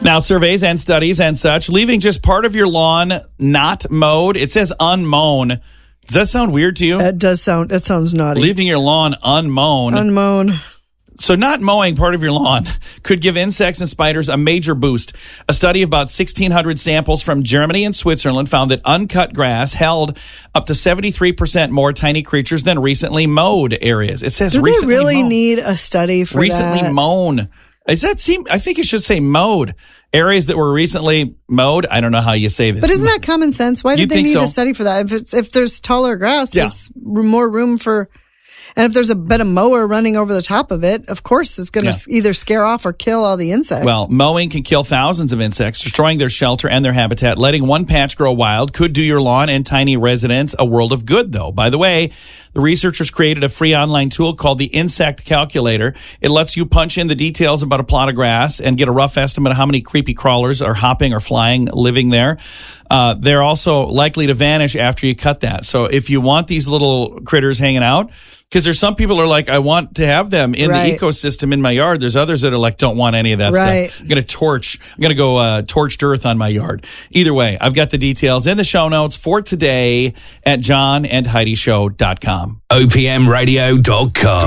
Now, surveys and studies and such, leaving just part of your lawn not mowed. It says unmown. Does that sound weird to you? It does sound. It sounds naughty. Leaving your lawn unmown. Unmown. So not mowing part of your lawn could give insects and spiders a major boost. A study of about 1,600 samples from Germany and Switzerland found that uncut grass held up to 73% more tiny creatures than recently mowed areas. It says Do recently they really mown. need a study for Recently that? mown. Does that seem? I think it should say mowed. Areas that were recently mowed. I don't know how you say this. But isn't that common sense? Why You'd did they think need so. a study for that? If there's taller grass, Yeah. there's more room for. And if there's a bit of mower running over the top of it, of course it's going to either scare off or kill all the insects. Well, mowing can kill thousands of insects, destroying their shelter and their habitat. Letting one patch grow wild could do your lawn and tiny residents a world of good, though. By the way, the researchers created a free online tool called the Insect Calculator. It lets you punch in the details about a plot of grass and get a rough estimate of how many creepy crawlers are hopping or flying, living there. They're also likely to vanish after you cut that. So if you want these little critters hanging out, because there's some people who are like, I want to have them in the ecosystem in my yard. There's others that are like, don't want any of that stuff. I'm going to go torched earth on my yard. Either way, I've got the details in the show notes for today at johnandheidishow.com. OPMradio.com.